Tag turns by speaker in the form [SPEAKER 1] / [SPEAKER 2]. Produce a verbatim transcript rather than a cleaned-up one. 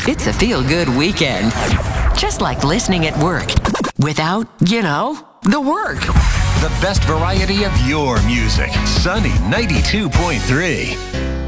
[SPEAKER 1] It's a feel-good weekend. Just like listening at work. Without, you know, the work.
[SPEAKER 2] The best variety of your music. Sunny ninety-two point three.